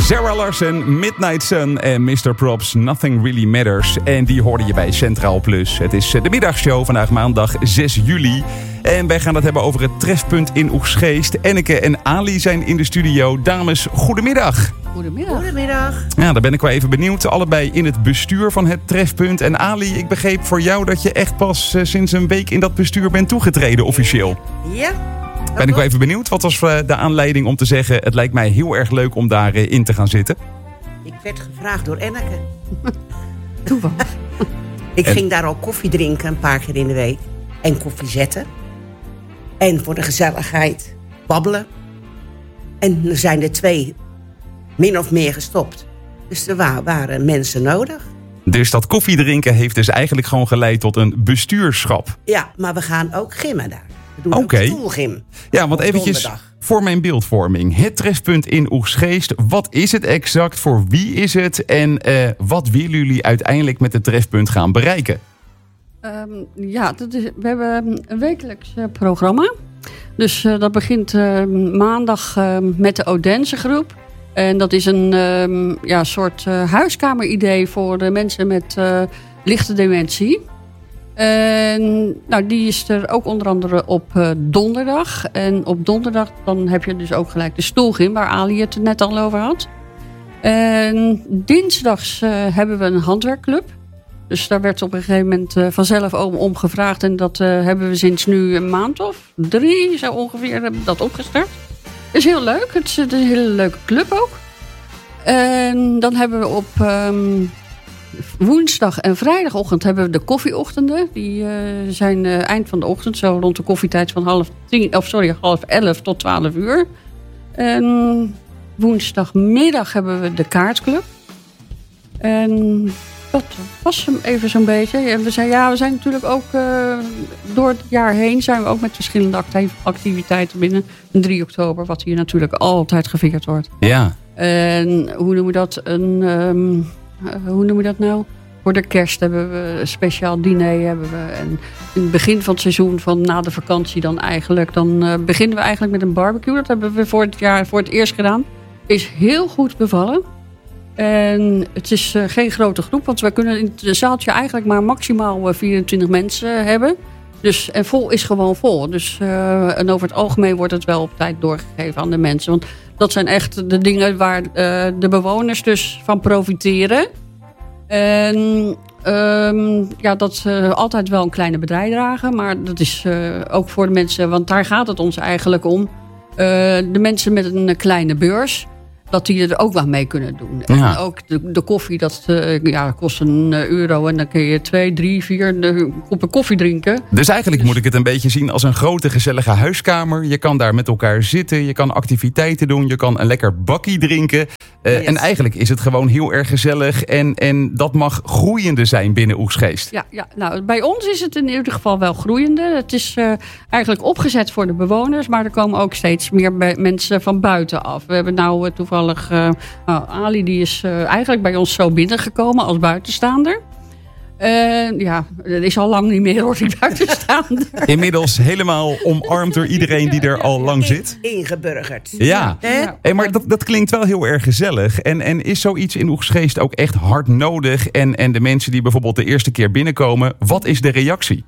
Zara Larsson, Midnight Sun en Mr. Props, Nothing Really Matters. En die hoorde je bij Centraal Plus. Het is de middagshow, vandaag maandag 6 juli. En wij gaan het hebben over het trefpunt in Oegstgeest. Enneke en Ali zijn in de studio. Dames, goedemiddag. Goedemiddag. Ja, daar ben ik wel even benieuwd. Allebei in het bestuur van het trefpunt. En Ali, ik begreep voor jou dat je echt pas sinds een week in dat bestuur bent toegetreden officieel. Ja. Ben ik wel even benieuwd. Wat was de aanleiding om te zeggen, het lijkt mij heel erg leuk om daarin in te gaan zitten? Ik werd gevraagd door Enneke. Toevallig. Ik ging daar al koffie drinken een paar keer in de week. En koffie zetten. En voor de gezelligheid babbelen. En er zijn er 2 min of meer gestopt. Dus er waren mensen nodig. Dus dat koffie drinken heeft dus eigenlijk gewoon geleid tot een bestuurschap. Ja, maar we gaan ook gymmen daar. We doen ook stoelgym. Ja, want op eventjes donderdag. Voor mijn beeldvorming. Het trefpunt in Oegstgeest. Wat is het exact? Voor wie is het? En wat willen jullie uiteindelijk met het trefpunt gaan bereiken? We hebben een wekelijks programma. Dus dat begint maandag met de Odense groep. En dat is een soort huiskameridee voor de mensen met lichte dementie. En die is er ook onder andere op donderdag. En op donderdag dan heb je dus ook gelijk de stoelgym, waar Ali het net al over had. En dinsdags hebben we een handwerkclub. Dus daar werd op een gegeven moment vanzelf om gevraagd. En dat hebben we sinds nu een maand of 3 zo ongeveer hebben we dat opgestart. Is heel leuk. Het is een hele leuke club ook. En dan hebben we op woensdag en vrijdagochtend hebben we de koffieochtenden. Die zijn eind van de ochtend, zo rond de koffietijd van 11 tot 12 uur. En woensdagmiddag hebben we de kaartclub. En dat was hem even zo'n beetje. En we zijn natuurlijk ook door het jaar heen zijn we ook met verschillende activiteiten binnen 3 oktober, wat hier natuurlijk altijd gevierd wordt. Ja. En hoe noemen we dat? Hoe noem je dat nou? Voor de kerst hebben we een speciaal diner. En in het begin van het seizoen, van na de vakantie dan beginnen we eigenlijk met een barbecue. Dat hebben we voor het eerst gedaan. Is heel goed bevallen. En het is geen grote groep, want we kunnen in het zaaltje eigenlijk maar maximaal 24 mensen hebben. Dus, en vol is gewoon vol. Dus, en over het algemeen wordt het wel op tijd doorgegeven aan de mensen. Want dat zijn echt de dingen waar de bewoners dus van profiteren. En dat altijd wel een kleine bijdrage. Maar dat is ook voor de mensen, want daar gaat het ons eigenlijk om. De mensen met een kleine beurs, dat die er ook wat mee kunnen doen. Ja. En ook de koffie, dat kost €1. En dan kun je 2, 3, 4 koppen koffie drinken. Dus eigenlijk moet ik het een beetje zien als een grote gezellige huiskamer. Je kan daar met elkaar zitten, je kan activiteiten doen, je kan een lekker bakkie drinken. Yes. En eigenlijk is het gewoon heel erg gezellig. En dat mag groeiende zijn binnen Oegstgeest. Ja, nou, bij ons is het in ieder geval wel groeiende. Het is eigenlijk opgezet voor de bewoners. Maar er komen ook steeds meer mensen van buiten af. We hebben nou toevallig Ali, die is eigenlijk bij ons zo binnengekomen als buitenstaander. Dat is al lang niet meer, hoor, die buitenstaander. Inmiddels helemaal omarmd door iedereen die er al lang zit. Ingeburgerd. Ja. Hey, maar dat klinkt wel heel erg gezellig. En is zoiets in Oegstgeest ook echt hard nodig? En de mensen die bijvoorbeeld de eerste keer binnenkomen, wat is de reactie?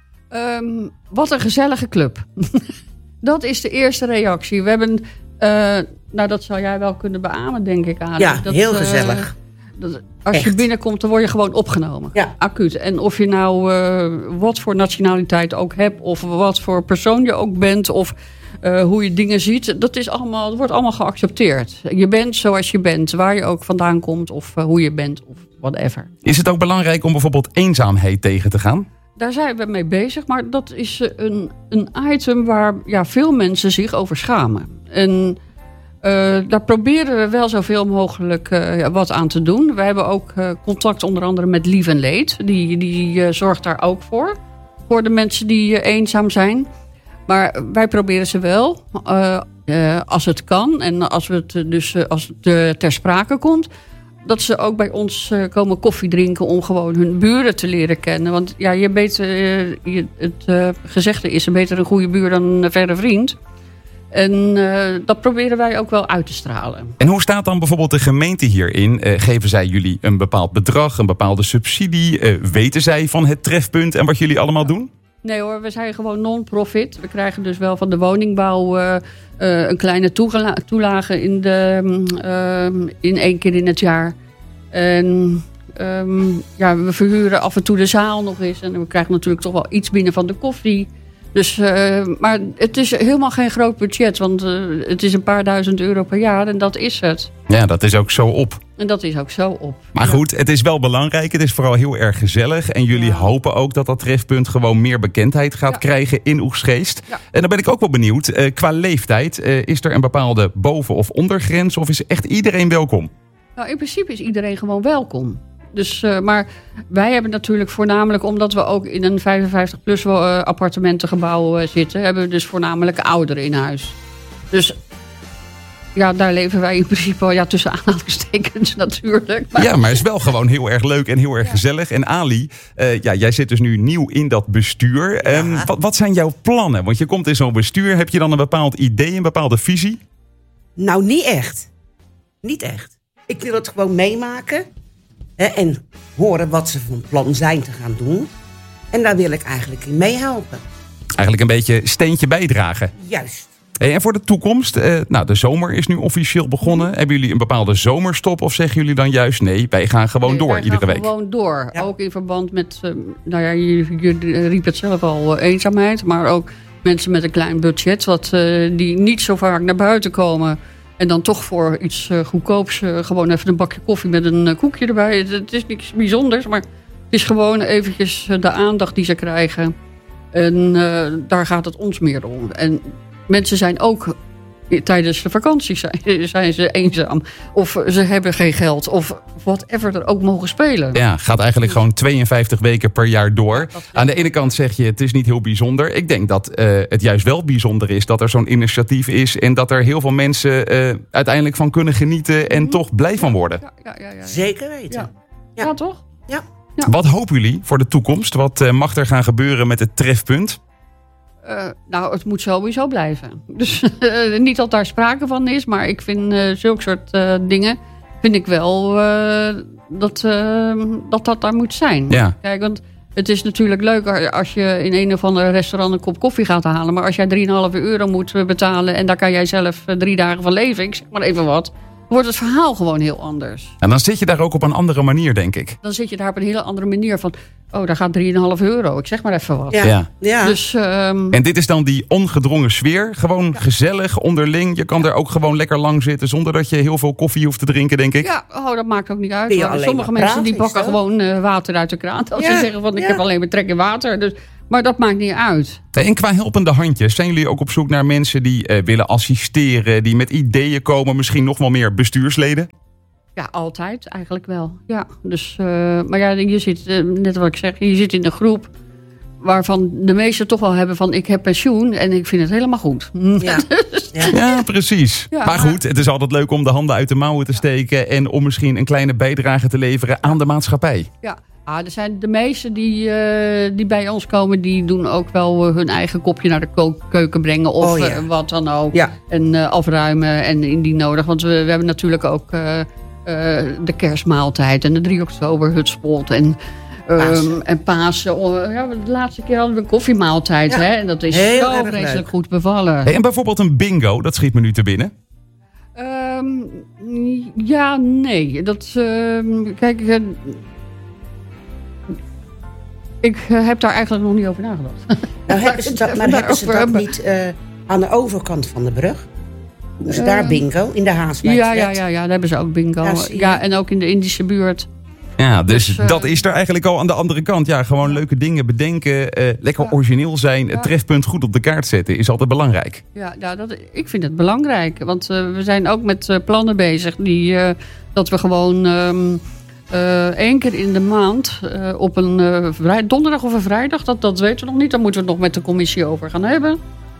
Wat een gezellige club. Dat is de eerste reactie. We hebben, dat zou jij wel kunnen beamen, denk ik, Ali. Ja, heel gezellig. Als je binnenkomt, dan word je gewoon opgenomen. Ja. Acuut. En of je nou wat voor nationaliteit ook hebt, of wat voor persoon je ook bent, of hoe je dingen ziet, dat wordt allemaal geaccepteerd. Je bent zoals je bent, waar je ook vandaan komt, of hoe je bent, of whatever. Is het ook belangrijk om bijvoorbeeld eenzaamheid tegen te gaan? Daar zijn we mee bezig, maar dat is een item waar veel mensen zich over schamen. En daar proberen we wel zoveel mogelijk wat aan te doen. We hebben ook contact onder andere met Lief en Leed. Die zorgt daar ook voor de mensen die eenzaam zijn. Maar wij proberen ze wel, als het kan. En als het ter sprake komt, dat ze ook bij ons komen koffie drinken om gewoon hun buren te leren kennen. Want het gezegde is beter een goede buur dan een verre vriend. En dat proberen wij ook wel uit te stralen. En hoe staat dan bijvoorbeeld de gemeente hierin? Geven zij jullie een bepaald bedrag, een bepaalde subsidie? Weten zij van het trefpunt en wat jullie allemaal doen? Nee hoor, we zijn gewoon non-profit. We krijgen dus wel van de woningbouw een kleine toelage in 1 keer in het jaar. En we verhuren af en toe de zaal nog eens. En we krijgen natuurlijk toch wel iets binnen van de koffie. Dus, maar het is helemaal geen groot budget. Want het is een paar duizend euro per jaar en dat is het. Ja, dat is ook zo op. En dat is ook zo op. Maar goed, het is wel belangrijk. Het is vooral heel erg gezellig. En jullie hopen ook dat trefpunt gewoon meer bekendheid gaat krijgen in Oegstgeest. Ja. En dan ben ik ook wel benieuwd. Qua leeftijd, is er een bepaalde boven- of ondergrens? Of is echt iedereen welkom? Nou, in principe is iedereen gewoon welkom. Dus, maar wij hebben natuurlijk voornamelijk, omdat we ook in een 55-plus appartementengebouw zitten, hebben we dus voornamelijk ouderen in huis. Dus ja, daar leven wij in principe tussen aanhalingstekens natuurlijk. Maar... Ja, maar het is wel gewoon heel erg leuk en heel erg gezellig. En Ali, jij zit dus nu nieuw in dat bestuur. Wat zijn jouw plannen? Want je komt in zo'n bestuur. Heb je dan een bepaald idee, een bepaalde visie? Nou, niet echt. Niet echt. Ik wil het gewoon meemaken. En horen wat ze van plan zijn te gaan doen. En daar wil ik eigenlijk in meehelpen. Eigenlijk een beetje steentje bijdragen. Juist. En voor de toekomst, de zomer is nu officieel begonnen. Hebben jullie een bepaalde zomerstop of zeggen jullie dan juist nee, wij gaan gewoon door iedere week? Gewoon door. Ja. Ook in verband met, je riep het zelf al, eenzaamheid. Maar ook mensen met een klein budget, die niet zo vaak naar buiten komen. En dan toch voor iets goedkoops, gewoon even een bakje koffie met een koekje erbij. Het is niks bijzonders, maar het is gewoon eventjes de aandacht die ze krijgen. En daar gaat het ons meer om. En mensen zijn ook tijdens de vakantie zijn ze eenzaam. Of ze hebben geen geld. Of whatever er ook mogen spelen. Ja, gaat eigenlijk gewoon 52 weken per jaar door. Aan de ene kant zeg je, het is niet heel bijzonder. Ik denk dat het juist wel bijzonder is dat er zo'n initiatief is. En dat er heel veel mensen uiteindelijk van kunnen genieten. En toch blij van worden. Ja. Zeker weten. Ja, toch? Ja. Wat hopen jullie voor de toekomst? Wat mag er gaan gebeuren met het trefpunt? Het moet sowieso blijven. Dus niet dat daar sprake van is, maar ik vind zulke soort dingen vind ik wel dat daar moet zijn. Ja. Kijk, want het is natuurlijk leuk als je in een of ander restaurant een kop koffie gaat halen, maar als jij €3,5 moet betalen en daar kan jij zelf 3 dagen van leven, ik zeg maar even wat, wordt het verhaal gewoon heel anders. En dan zit je daar ook op een andere manier, denk ik. Dan zit je daar op een hele andere manier van, daar gaat €3,5. Ik zeg maar even wat. Ja. Dus, en dit is dan die ongedrongen sfeer. Gewoon gezellig, onderling. Je kan er ook gewoon lekker lang zitten zonder dat je heel veel koffie hoeft te drinken, denk ik. Ja, dat maakt ook niet uit. Sommige mensen die pakken gewoon water uit de kraan. Als ze zeggen van, ik heb alleen maar trek in water. Dus, maar dat maakt niet uit. En qua helpende handjes, zijn jullie ook op zoek naar mensen die willen assisteren, die met ideeën komen, misschien nog wel meer bestuursleden? Ja, altijd eigenlijk wel. Ja, dus, maar ja, je zit, net wat ik zeg, je zit in een groep waarvan de meesten toch wel hebben van, ik heb pensioen en ik vind het helemaal goed. Ja, precies. Ja, maar goed, het is altijd leuk om de handen uit de mouwen te steken en om misschien een kleine bijdrage te leveren aan de maatschappij. Ja. Er zijn de meesten die bij ons komen, die doen ook wel hun eigen kopje naar de keuken brengen. Of wat dan ook. Ja. En afruimen en indien nodig. Want we hebben natuurlijk ook de kerstmaaltijd en de 3 oktober hutspot en Pasen. De laatste keer hadden we een koffiemaaltijd. Hè? En dat is heel zo vreselijk goed bevallen. En bijvoorbeeld een bingo, dat schiet me nu te binnen. Nee. Kijk, ik heb daar eigenlijk nog niet over nagedacht. Nou, hebben ze dat niet aan de overkant van de brug? Dus daar bingo, in de Haaswijk. Ja, daar hebben ze ook bingo. Ja, en ook in de Indische buurt. Ja, dus dat is er eigenlijk al aan de andere kant. Ja, gewoon leuke dingen bedenken, lekker origineel zijn. Het trefpunt goed op de kaart zetten is altijd belangrijk. Ja, ik vind het belangrijk. Want we zijn ook met plannen bezig dat we gewoon 1 keer in de maand op een donderdag of een vrijdag, dat weten we nog niet. Daar moeten we het nog met de commissie over gaan hebben.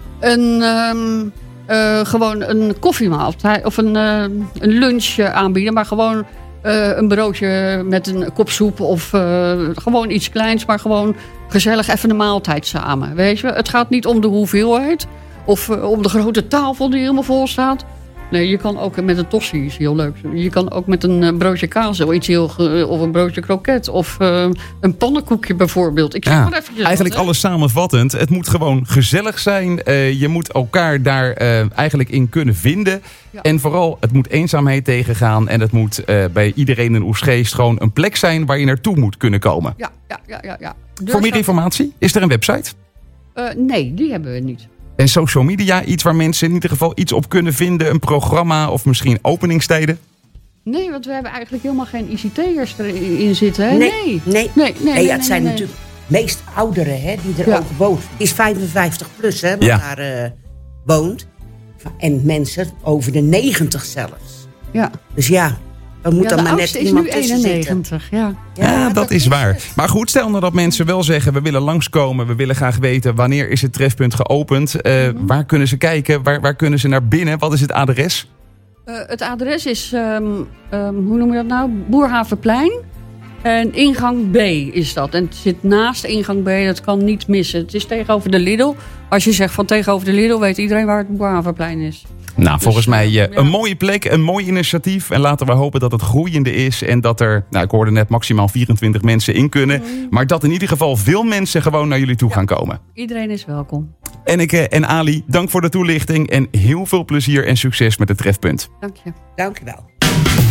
Gewoon een koffiemaaltijd of een lunch aanbieden, maar gewoon een broodje met een kop soep of gewoon iets kleins, maar gewoon gezellig even een maaltijd samen. Weet je? Het gaat niet om de hoeveelheid Of op de grote tafel die helemaal vol staat. Nee, je kan ook met een tossie, is heel leuk. Je kan ook met een broodje kaas of een broodje kroket. Of een pannenkoekje bijvoorbeeld. Ik zeg maar eventjes eigenlijk alles samenvattend. Het moet gewoon gezellig zijn. Je moet elkaar daar eigenlijk in kunnen vinden. Ja. En vooral, het moet eenzaamheid tegengaan. En het moet bij iedereen in Oegstgeest gewoon een plek zijn waar je naartoe moet kunnen komen. Ja. Voor meer informatie, is er een website? Nee, die hebben we niet. En social media, iets waar mensen in ieder geval iets op kunnen vinden. Een programma of misschien openingstijden? Nee, want we hebben eigenlijk helemaal geen ICT'ers erin zitten. Hè? Nee. Het zijn natuurlijk meest ouderen hè, die er ook woont. Het is 55 plus hè, wat daar woont. En mensen over de 90 zelfs. Ja. Dus er moet dan maar net iemand tussen zitten. 91, ja, dat is waar. Maar goed, stel nou dat mensen wel zeggen, we willen langskomen. We willen graag weten, wanneer is het trefpunt geopend? Waar kunnen ze kijken? Waar kunnen ze naar binnen? Wat is het adres? Het adres is, hoe noem je dat nou? Boerhavenplein. En ingang B is dat. En het zit naast ingang B, dat kan niet missen. Het is tegenover de Lidl. Als je zegt van tegenover de Lidl, weet iedereen waar het Boerhavenplein is. Nou, volgens mij een mooie plek, een mooi initiatief. En laten we hopen dat het groeiende is. En dat er, ik hoorde net maximaal 24 mensen in kunnen. Maar dat in ieder geval veel mensen gewoon naar jullie toe gaan komen. Iedereen is welkom. Enneke en Ali, dank voor de toelichting. En heel veel plezier en succes met het trefpunt. Dank je. Dank je wel.